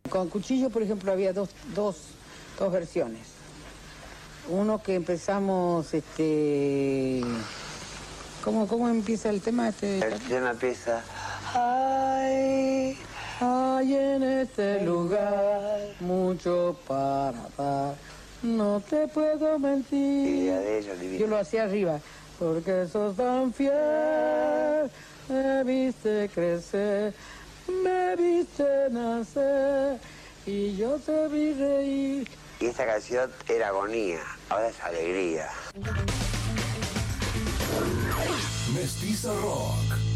Con Cuchillo, por ejemplo, había dos versiones. Uno que empezamos, ¿Cómo empieza el tema? El tema empieza... Hay en este lugar mucho para dar, no te puedo mentir. Yo lo hacía arriba. Porque sos tan fiel, me viste crecer, me viste nacer, y yo te vi reír. Y esta canción era agonía, ahora es alegría. Mestiza Rock.